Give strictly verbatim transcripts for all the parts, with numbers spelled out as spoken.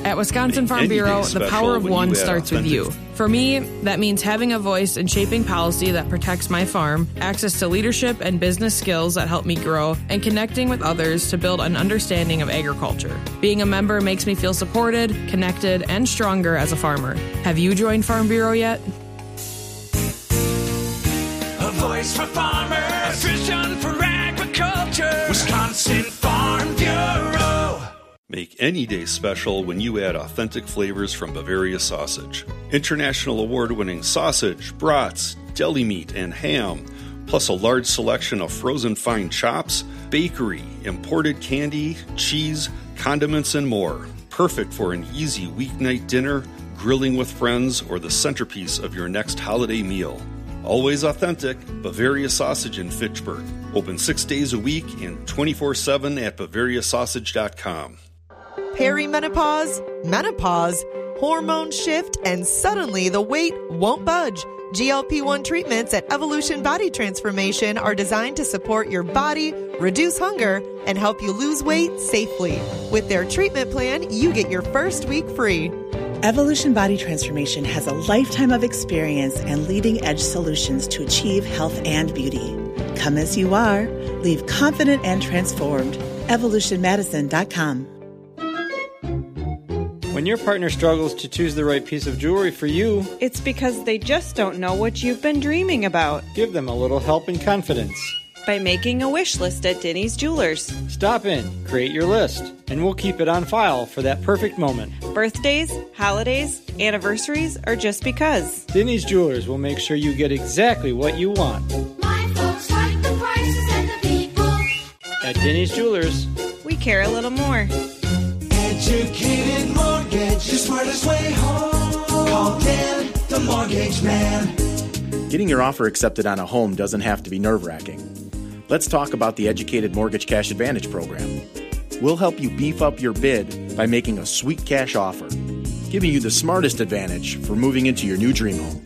At Wisconsin Farm Bureau, the power of one starts with you. For me, that means having a voice in shaping policy that protects my farm, access to leadership and business skills that help me grow, and connecting with others to build an understanding of agriculture. Being a member makes me feel supported, connected, and stronger as a farmer. Have you joined Farm Bureau yet? A voice for farmers, a vision for agriculture, Wisconsin Farm Bureau. Make any day special when you add authentic flavors from Bavaria Sausage. International award-winning sausage, brats, deli meat, and ham, plus a large selection of frozen fine chops, bakery, imported candy, cheese, condiments, and more. Perfect for an easy weeknight dinner, grilling with friends, or the centerpiece of your next holiday meal. Always authentic, Bavaria Sausage in Fitchburg. Open six days a week and twenty-four seven at bavaria sausage dot com. Perimenopause, menopause, hormone shift, and suddenly the weight won't budge. G L P one treatments at Evolution Body Transformation are designed to support your body, reduce hunger, and help you lose weight safely. With their treatment plan, you get your first week free. Evolution Body Transformation has a lifetime of experience and leading-edge solutions to achieve health and beauty. Come as you are. Leave confident and transformed. evolution medicine dot com. When your partner struggles to choose the right piece of jewelry for you, it's because they just don't know what you've been dreaming about. Give them a little help and confidence by making a wish list at Denny's Jewelers. Stop in, create your list, and we'll keep it on file for that perfect moment. Birthdays, holidays, anniversaries, or just because. Denny's Jewelers will make sure you get exactly what you want. My folks like the prices and the people. At Denny's Jewelers, we care a little more. Educated Mortgage, the smartest way home. Call Dan, the mortgage man. Getting your offer accepted on a home doesn't have to be nerve-wracking. Let's talk about the Educated Mortgage Cash Advantage program. We'll help you beef up your bid by making a sweet cash offer, giving you the smartest advantage for moving into your new dream home.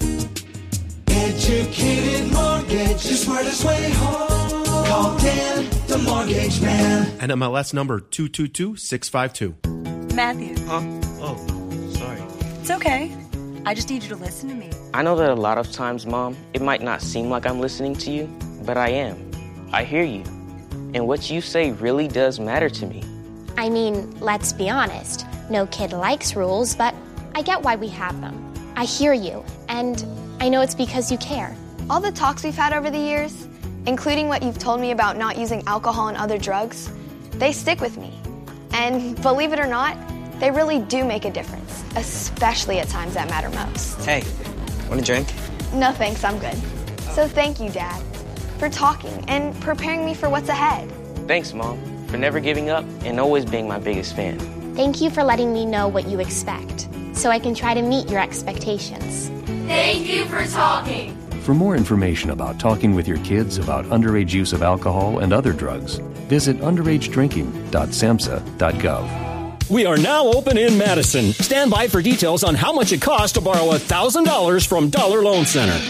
Educated Mortgage, the smartest way home. Call Dan, the mortgage man. N M L S number two two two six five two. Matthew. Huh? Oh, sorry. It's okay. I just need you to listen to me. I know that a lot of times, Mom, it might not seem like I'm listening to you, but I am. I hear you. And what you say really does matter to me. I mean, let's be honest. No kid likes rules, but I get why we have them. I hear you, and I know it's because you care. All the talks we've had over the years, including what you've told me about not using alcohol and other drugs, they stick with me. And believe it or not, they really do make a difference, especially at times that matter most. Hey, want a drink? No thanks, I'm good. So thank you, Dad, for talking and preparing me for what's ahead. Thanks, Mom, for never giving up and always being my biggest fan. Thank you for letting me know what you expect, so I can try to meet your expectations. Thank you for talking. For more information about talking with your kids about underage use of alcohol and other drugs, visit underage drinking dot samhsa dot gov. We are now open in Madison. Stand by for details on how much it costs to borrow one thousand dollars from Dollar Loan Center.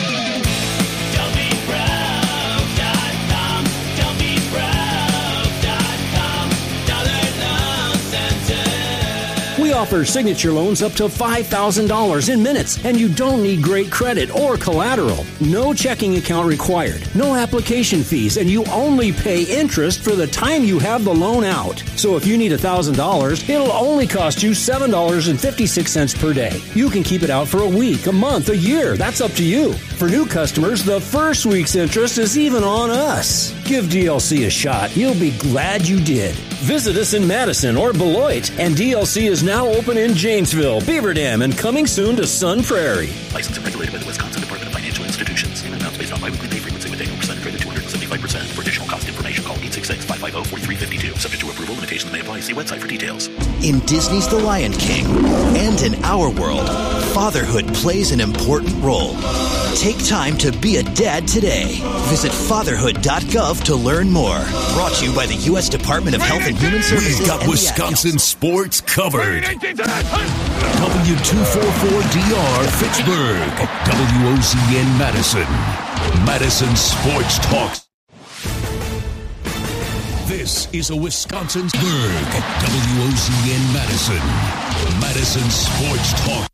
We offer signature loans up to five thousand dollars in minutes, and you don't need great credit or collateral. No checking account required, no application fees, and you only pay interest for the time you have the loan out. So if you need one thousand dollars, it'll only cost you seven dollars and fifty-six cents per day. You can keep it out for a week, a month, a year. That's up to you. For new customers, the first week's interest is even on us. Give D L C a shot. You'll be glad you did. Visit us in Madison or Beloit, and D L C is now open in Janesville, Beaver Dam, and coming soon to Sun Prairie. Licensed and regulated by the Wisconsin Department of Financial Institutions. Payment amounts based on biweekly pay frequency with annual percentage rate of two hundred seventy-five percent. For additional cost information, call eight six six, five five zero, four three five two. Subject to approval, limitations may apply. See website for details. In Disney's The Lion King and in our world, fatherhood plays an important role. Take time to be a dad today. Visit fatherhood dot gov to learn more. Brought to you by the U S Department of Health and Human Services. We've got and Wisconsin sports covered. W two forty-four D R Fitchburg. W O Z N Madison. Madison Sports Talk. This This is a Wisconsin's Berg, W O Z N Madison, Madison Sports Talk.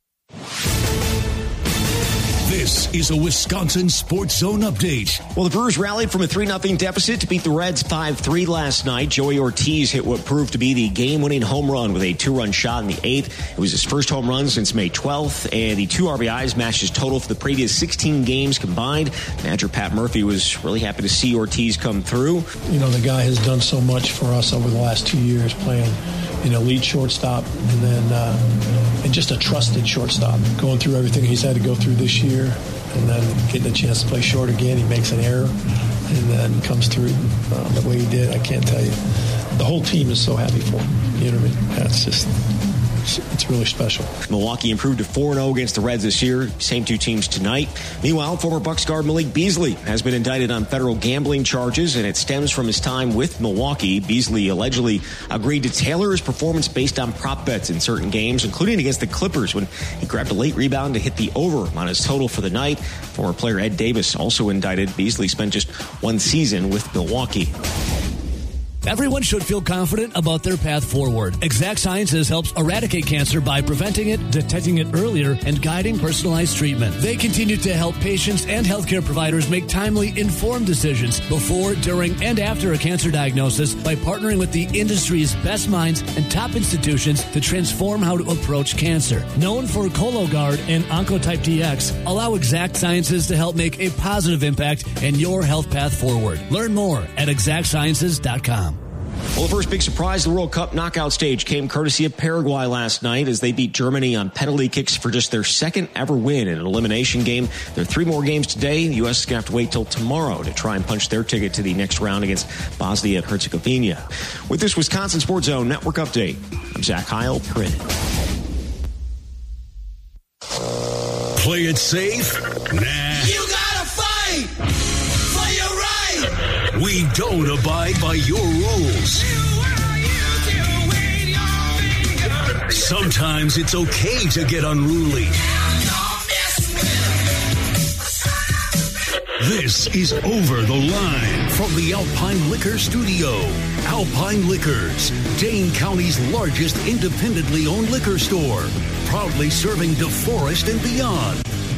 This is a Wisconsin Sports Zone update. Well, the Brewers rallied from a three nothing deficit to beat the Reds five three last night. Joey Ortiz hit what proved to be the game-winning home run with a two-run shot in the eighth. It was his first home run since May twelfth, and the two R B Is matched his total for the previous sixteen games combined. Manager Pat Murphy was really happy to see Ortiz come through. You know, the guy has done so much for us over the last two years playing, you know, lead shortstop, and then uh, and just a trusted shortstop, going through everything he's had to go through this year, and then getting a chance to play short again. He makes an error and then comes through uh, the way he did. I can't tell you. The whole team is so happy for him. You know what I mean? That's just, it's really special. Milwaukee improved to four and oh against the Reds this year. Same two teams tonight. Meanwhile, former Bucks guard Malik Beasley has been indicted on federal gambling charges, and it stems from his time with Milwaukee. Beasley allegedly agreed to tailor his performance based on prop bets in certain games, including against the Clippers when he grabbed a late rebound to hit the over on his total for the night. Former player Ed Davis also indicted. Beasley spent just one season with Milwaukee. Everyone should feel confident about their path forward. Exact Sciences helps eradicate cancer by preventing it, detecting it earlier, and guiding personalized treatment. They continue to help patients and healthcare providers make timely, informed decisions before, during, and after a cancer diagnosis by partnering with the industry's best minds and top institutions to transform how to approach cancer. Known for Cologuard and Oncotype D X, allow Exact Sciences to help make a positive impact in your health path forward. Learn more at exact sciences dot com. Well, the first big surprise of the World Cup knockout stage came courtesy of Paraguay last night as they beat Germany on penalty kicks for just their second ever win in an elimination game. There are three more games today. The U S is going to have to wait till tomorrow to try and punch their ticket to the next round against Bosnia and Herzegovina. With this Wisconsin Sports Zone Network update, I'm Zach Heil. Play it safe? Nah. You gotta fight for your right. We don't abide by your rules. Sometimes it's okay to get unruly. This is Over the Line from the Alpine Liquor Studio. Alpine Liquors, Dane County's largest independently owned liquor store, proudly serving DeForest and beyond.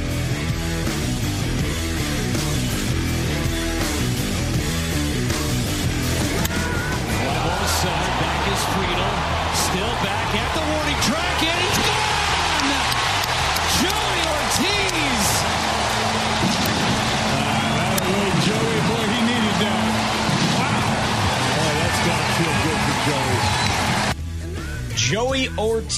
Back is Friedel, still back at the warning track, and he's gone! Joey Ortiz! Uh, that way, Joey, boy, he needed that. Wow! Oh, that's got to feel good for Joey. Joey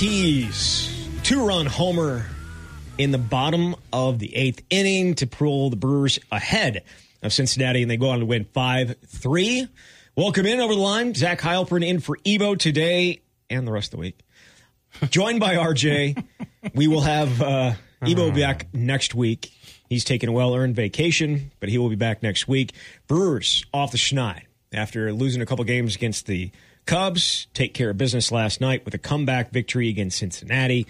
Ortiz, two-run homer in the bottom of the eighth inning to pull the Brewers ahead of Cincinnati, and they go on to win five three. Welcome in Over the Line. Zach Heilpern in for Evo today and the rest of the week. Joined by R J. We will have uh, Evo back next week. He's taking a well-earned vacation, but he will be back next week. Brewers off the schneid after losing a couple games against the Cubs. Take care of business last night with a comeback victory against Cincinnati.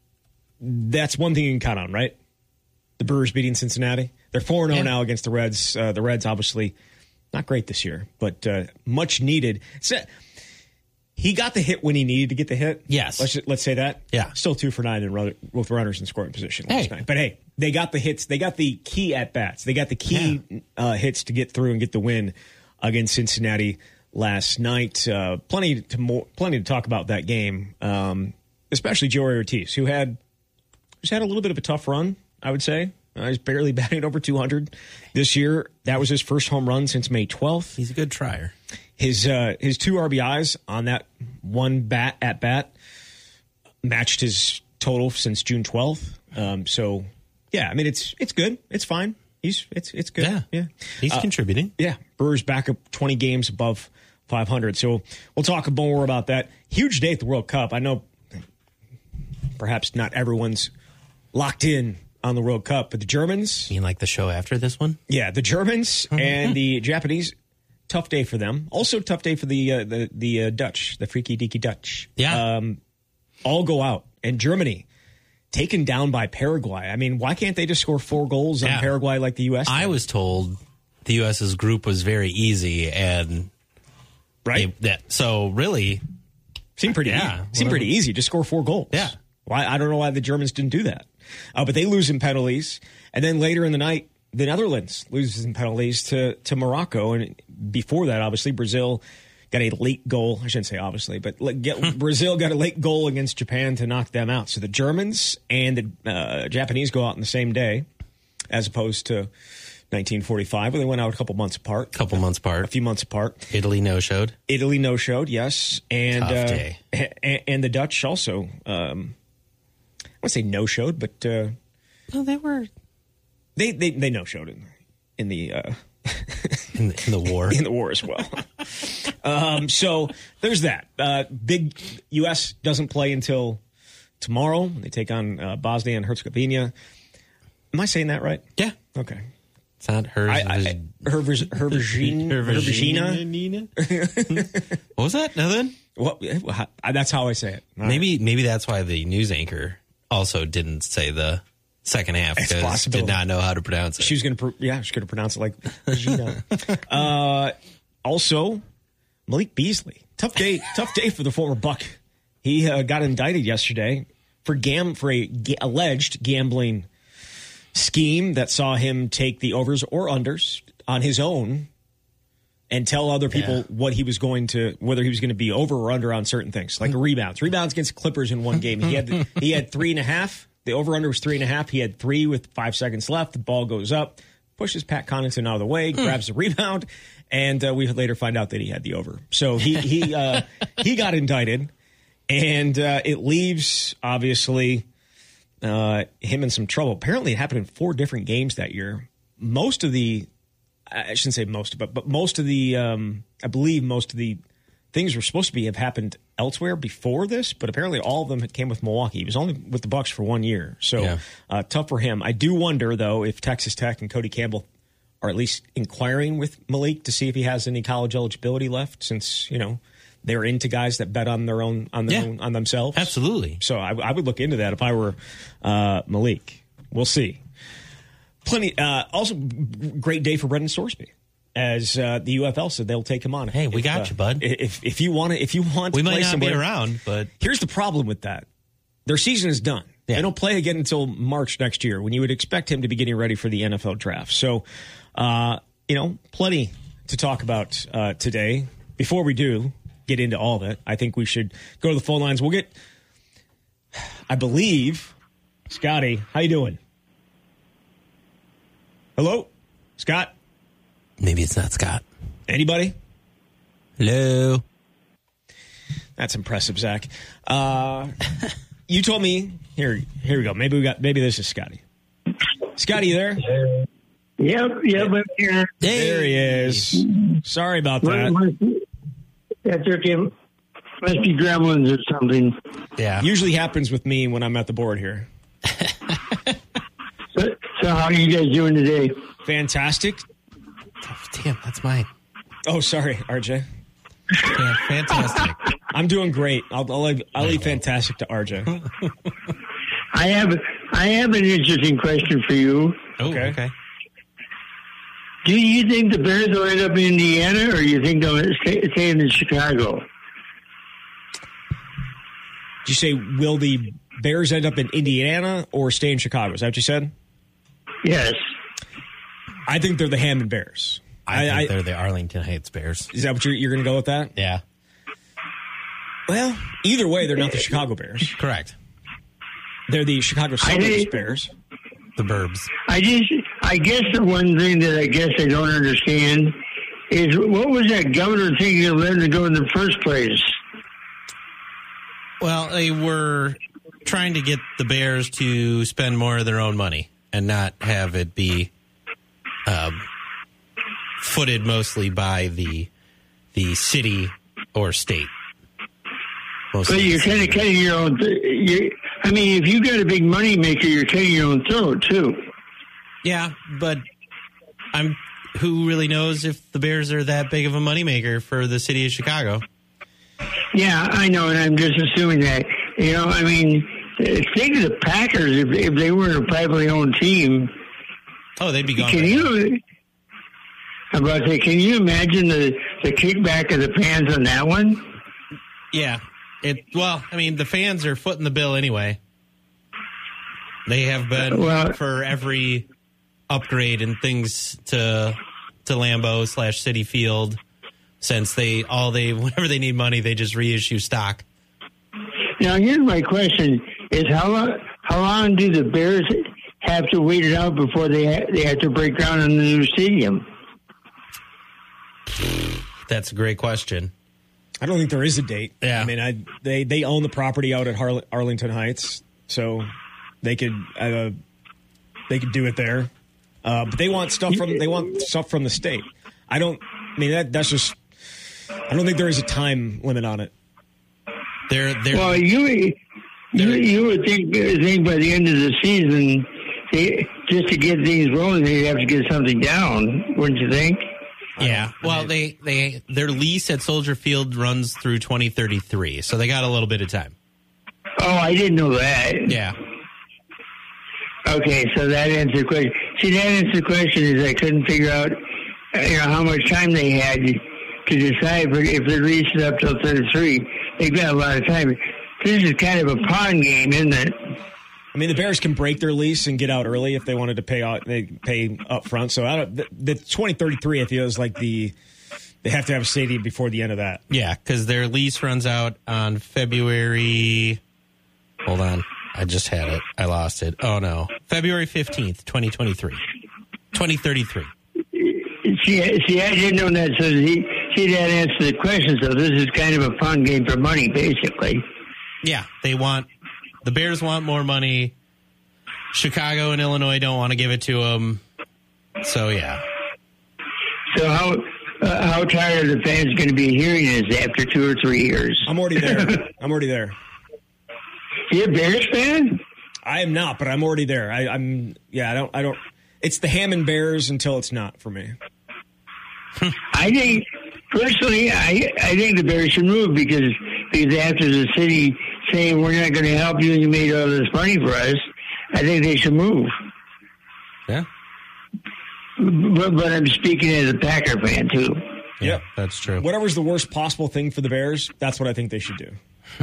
That's one thing you can count on, right? The Brewers beating Cincinnati. They're four and oh yeah. now against the Reds. Uh, the Reds, obviously, not great this year, but uh, much needed. So, he got the hit when he needed to get the hit. Yes. Let's, let's say that. Yeah. Still two for nine in run, with runners in scoring position last hey. night. But, hey, they got the hits. They got the key at-bats. They got the key yeah. uh, hits to get through and get the win against Cincinnati last night. Uh, plenty to more, plenty to talk about that game, um, especially Joey Ortiz, who had, who's had a little bit of a tough run, I would say. Uh, he's barely batting over two hundred this year. That was his first home run since May twelfth. He's a good trier. His uh, his two R B Is on that one bat at bat matched his total since June twelfth. Um, so yeah, I mean it's it's good. It's fine. He's it's it's good. Yeah, yeah. He's uh, contributing. Yeah, Brewers back up twenty games above five hundred. So we'll talk more about that. Huge day at the World Cup. I know perhaps not everyone's locked in on the World Cup, but the Germans. You mean like the show after this one? Yeah, the Germans and the Japanese. Tough day for them. Also, tough day for the uh, the the uh, Dutch, the freaky deaky Dutch. Yeah, um, all go out, and Germany taken down by Paraguay. I mean, why can't they just score four goals on yeah. Paraguay like the U S did? I was told the U S's group was very easy, and Right. They, that, so really, seemed pretty. Yeah, easy. Seemed pretty easy. Just score four goals. Yeah. Why? I don't know why the Germans didn't do that. Uh, but they lose in penalties, and then later in the night, the Netherlands loses in penalties to to Morocco, and before that, obviously Brazil got a late goal. I shouldn't say obviously, but like, get, Brazil got a late goal against Japan to knock them out. So the Germans and the uh, Japanese go out on the same day, as opposed to nineteen forty-five, where they went out a couple months apart. A couple months apart. A few months apart. Italy no-showed. Italy no-showed, yes. And, Tough uh, day. and, and the Dutch also, um, I wouldn't say no-showed, but... Uh, well, they were... They they, they no-showed in, in the... Uh, in, the, in the war. In the war as well. um, so there's that. Uh, big U S doesn't play until tomorrow. They take on uh, Bosnia and Herzegovina. Am I saying that right? Yeah. Okay. It's not her. I, I, her, her, Virginia. What was that? Nothing. Well, that's how I say it. All maybe right. maybe that's why the news anchor also didn't say the second half because did not know how to pronounce it. She was going to, yeah, she was going to pronounce it like Virginia. uh, also, Malik Beasley. Tough day. Tough day for the former Buck. He uh, got indicted yesterday for gam for a ga- alleged gambling scheme that saw him take the overs or unders on his own and tell other people yeah. what he was going to, whether he was going to be over or under on certain things, like rebounds. Rebounds against Clippers in one game. He had he had three and a half. The over under was three and a half. He had three with five seconds left. The ball goes up, pushes Pat Connaughton out of the way, grabs the rebound, and uh, we later find out that he had the over. So he he uh, he got indicted, and uh, it leaves obviously. Uh, him in some trouble. Apparently, it happened in four different games that year. Most of the, I shouldn't say most, but but most of the, um, I believe most of the things were supposed to be have happened elsewhere before this. But apparently, all of them came with Milwaukee. He was only with the Bucks for one year, so yeah. uh, tough for him. I do wonder though if Texas Tech and Cody Campbell are at least inquiring with Malik to see if he has any college eligibility left, since you know. They're into guys that bet on their own on their yeah, own on themselves. Absolutely. So I, I would look into that if I were uh, Malik. We'll see. Plenty. Uh, also, great day for Brendan Sorsby, as uh, the U F L said they'll take him on. Hey, we if, got uh, you, bud. If if you want to, if you want, we to might play not somewhere, be around. But here's the problem with that: their season is done. Yeah. They don't play again until March next year, when you would expect him to be getting ready for the N F L draft. So, uh, you know, plenty to talk about uh, today. Before we do get into all of it, I think we should go to the phone lines. We'll get, I believe, Scotty, how you doing? Hello? Scott? Maybe it's not Scott. Anybody? Hello? That's impressive, Zach. Uh, you told me, here here we go. Maybe we got. Maybe this is Scotty. Scotty, you there? Yep, yep, I'm here. There he is. Sorry about that. That's okay. Must be gremlins or something. Yeah. Usually happens with me when I'm at the board here. so, so how are you guys doing today? Fantastic. Damn, that's mine. Oh, sorry, R J. Yeah, fantastic. I'm doing great. I'll, I'll, leave, I'll leave fantastic to R J. I have I have an interesting question for you. Oh, okay. okay. Do you think the Bears will end up in Indiana, or you think they'll stay, stay in Chicago? Did you say, will the Bears end up in Indiana or stay in Chicago? Is that what you said? Yes. I think they're the Hammond Bears. I, I think I, they're the Arlington Heights Bears. Is that what you're, you're going to go with that? Yeah. Well, either way, they're not the Chicago Bears. Correct. They're the Chicago Suburbs Bears. The Burbs. I just, I guess the one thing that I guess I don't understand is what was that governor thinking of letting them go in the first place? Well, they were trying to get the Bears to spend more of their own money and not have it be um, footed mostly by the the city or state. Mostly but you're kind of cutting your own. Th- I mean, if you got a big money maker, you're cutting your own throat too. Yeah, but I'm. Who really knows if the Bears are that big of a moneymaker for the city of Chicago? Yeah, I know, and I'm just assuming that. You know, I mean, think of the Packers. If, if they were a privately owned team, oh, they'd be gone. Can right you? I'm about to say, can you imagine the, the kickback of the fans on that one? Yeah. It. Well, I mean, the fans are footing the bill anyway. They have been Well- for every upgrade and things to to Lambeau slash City Field since they all they whenever they need money they just reissue stock. Now, here's my question: Is how long how long do the Bears have to wait it out before they ha- they have to break ground on the new stadium? That's a great question. I don't think there is a date. Yeah. I mean, I they they own the property out at Har- Arlington Heights, so they could uh, they could do it there. Uh, but they want stuff from they want stuff from the state. I don't. I mean, that that's just. I don't think there is a time limit on it. They're they're. Well, you you, you would think think by the end of the season, they, just to get things rolling, they'd have to get something down, wouldn't you think? Yeah. Well, they they their lease at Soldier Field runs through twenty thirty-three, so they got a little bit of time. Oh, I didn't know that. Yeah. Okay, so that answers the question. See, that answers the question is I couldn't figure out, uh, you know, how much time they had to decide if the lease is up till thirty-three. They've got a lot of time. This is kind of a pawn game, isn't it? I mean, the Bears can break their lease and get out early if they wanted to pay out. They pay up front. So I don't, the, the twenty thirty-three, I feel, is like the they have to have a stadium before the end of that. Yeah, because their lease runs out on February. Hold on. I just had it. I lost it. Oh, no. February fifteenth, twenty twenty-three. twenty thirty-three. See, see, I didn't know that. So he, see, that answers the question. So this is kind of a pawn game for money, basically. Yeah, they want the Bears want more money. Chicago and Illinois don't want to give it to them. So yeah. So how uh, how tired are the fans going to be hearing this after two or three years? I'm already there. I'm already there. You a Bears fan? I am not, but I'm already there. I, I'm yeah. I don't. I don't. It's the Hammond Bears until it's not for me. I think personally, I I think the Bears should move because because after the city saying we're not going to help you and you made all this money for us, I think they should move. Yeah. But, but I'm speaking as a Packer fan too. Yeah, that's true. Whatever's the worst possible thing for the Bears, that's what I think they should do.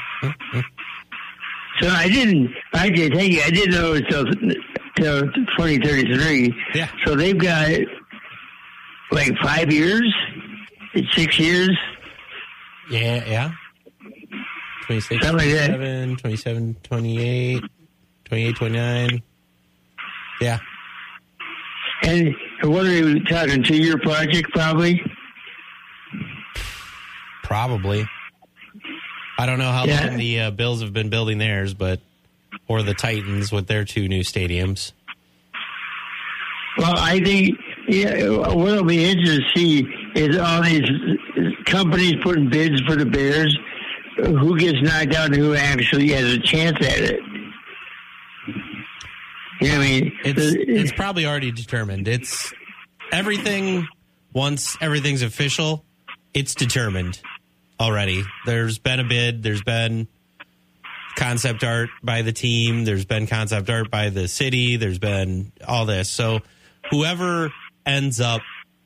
So I didn't. I did. Thank you. I didn't know it till till twenty thirty-three. Yeah. So they've got like five years, six years. Yeah, yeah. twenty-six, Something like that. twenty-seven, twenty-seven, twenty-eight, twenty-eight, twenty-nine. Yeah. And what are we talking? Two-year project, probably. Probably. I don't know how Yeah. long the uh, Bills have been building theirs, but or the Titans with their two new stadiums. Well, I think yeah. What'll be interesting to see is all these companies putting bids for the Bears. Who gets knocked out and who actually has a chance at it? You know what I mean? It's it's probably already determined. It's everything. Once everything's official, it's determined already. There's been a bid. There's been concept art by the team. There's been concept art by the city. There's been all this. So whoever ends up,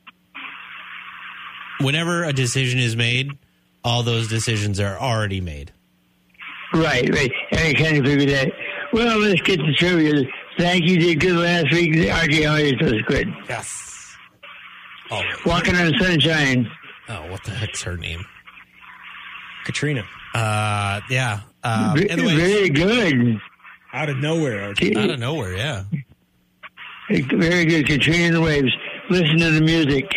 whenever a decision is made, all those decisions are already made. Right, right. And I kind of figured that. Well, let's get to trivia. Thank you. Did good last week. R J always does good. Yes. Oh. Walking on Sunshine. Oh, what the heck's her name? Katrina. Uh, yeah. Uh, Very, anyways, very good. Out of nowhere. R J. out of nowhere, yeah. Very good. Katrina and the Waves. Listen to the music.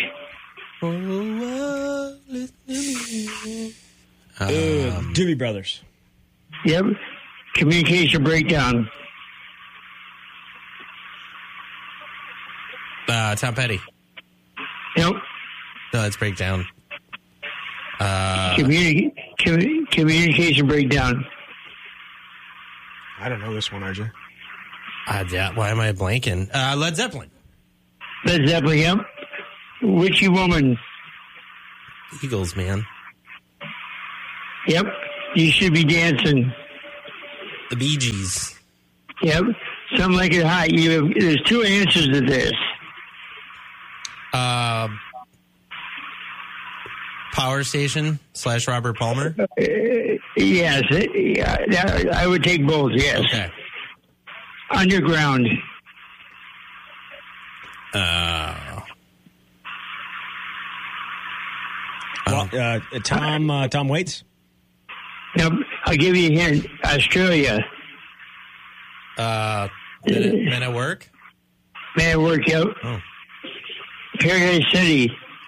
Uh, Doobie Brothers. Yep. Communication breakdown. Uh, Tom Petty. Yep. No, that's breakdown. Uh, Communi- commu- communication breakdown. I don't know this one, R J. uh, yeah, why am I blanking? Uh, Led Zeppelin. Led Zeppelin, yep. Witchy Woman. Eagles, man. Yep. You should be dancing. The Bee Gees. Yep. Something like it hot. You have, there's two answers to this. Uh, power station slash Robert Palmer? Uh, yes. It, yeah, I would take both, yes. Okay. Underground. Uh, well, uh, Tom uh, Tom Waits? Now, I'll give you a hint. Australia. Uh, men, at, men at Work? Men at Work, yep. Oh. Paradise City.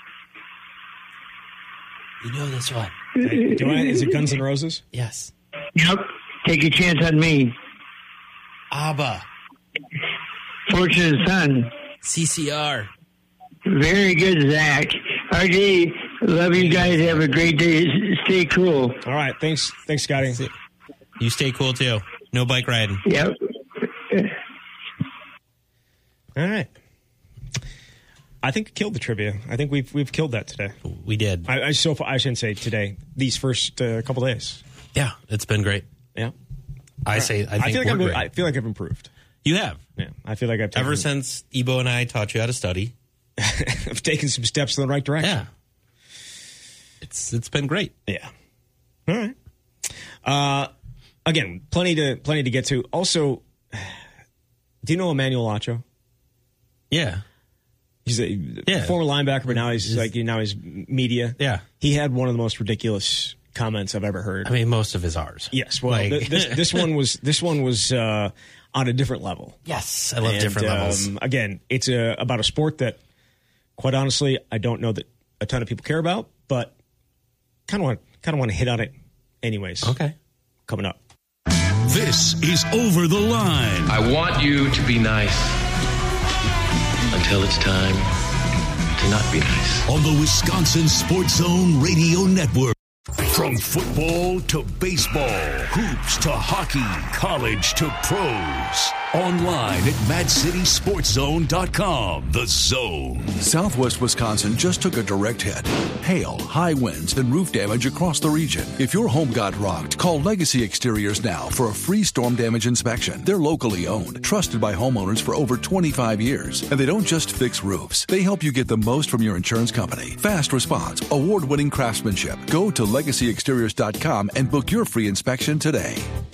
You know this one. Do I, is it Guns N' Roses? Yes. Yep. Take a chance on me. ABBA. Fortunate Son. C C R. Very good, Zach. R J, love you guys. Have a great day. Stay cool. All right. Thanks, thanks, Scotty. You stay cool, too. No bike riding. Yep. All right. I think we killed the trivia. I think we've we've killed that today. We did. I, I so far, I shouldn't say today. These first uh, couple days. Yeah, it's been great. Yeah. I say. I, think I feel like we're I'm, great. I feel like I've improved. You have. Yeah. I feel like I've taken, ever since Ebo and I taught you how to study. I've taken some steps in the right direction. Yeah. It's it's been great. Yeah. All right. Uh, again, plenty to plenty to get to. Also, do you know Emmanuel Acho? Yeah. He's a yeah. former linebacker, but now he's, he's like now he's media. Yeah. He had one of the most ridiculous comments I've ever heard. I mean, most of his ours. Yes. Well, like... th- this this one was this one was uh, on a different level. Yes, I love and, different levels. Um, again, it's a, about a sport that, quite honestly, I don't know that a ton of people care about, but kind of want kind of want to hit on it, anyways. Okay. Coming up. This is Over the Line. I want you to be nice until it's time to not be nice. On the Wisconsin Sports Zone Radio Network. From football to baseball, hoops to hockey, college to pros. Online at mad city sports zone dot com. The Zone. Southwest Wisconsin just took a direct hit. Hail, high winds, and roof damage across the region. If your home got rocked, call Legacy Exteriors now for a free storm damage inspection. They're locally owned, trusted by homeowners for over twenty-five years. And they don't just fix roofs. They help you get the most from your insurance company. Fast response, award-winning craftsmanship. Go to legacy exteriors dot com and book your free inspection today.